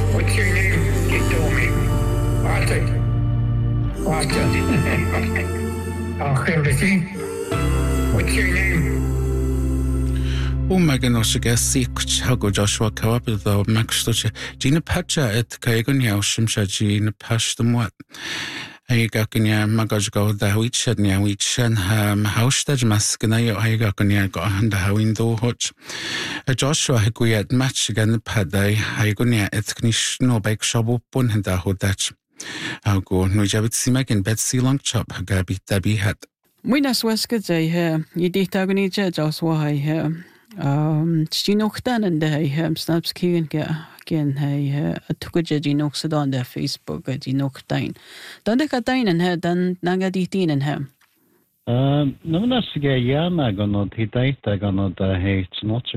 What's your name? You told me. Arthur. Arthur. everything. What's your name? Umaganoshga Sikh Hago Joshua Kawapido Maxtocha Gina Pacha at Kayagunya Shimsha Gina Pashtamwat. Ayagakanya Magajgo the Hawichan Wichan Haustaj Maskanayo Ayagakanya Gohanda Hawindo Hoch. A Joshua Haguyat match again the Paday Hagunya at Knishno Bake Shabu Punhanda Hodach. I'll go Nujabit Simak and Betsy Longchop Gabi Dabi hat. Muinas Weskadzay here, Yiditagani Joshua here. Stinochtan and they snaps Kigan again. Hey, a tukaja Ginoxed on their Facebook, a Ginoctine. Don't they catain and her done Nagaditin and her? No, that's a Yama gonna hit. I gonna hate not